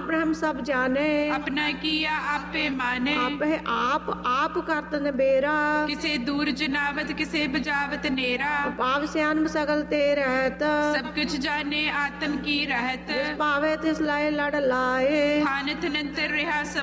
ब्रह्म सब जाने, अपना किया आपे माने। आप करत निबेरा, किसे दूर जनावत किसे बजावत नेरा। पाव सियान सगल ते रहत, सब कुछ जाने आत्म की रहत। पावे तिस लाए लड़ लाए, थानत नंतर रहा सब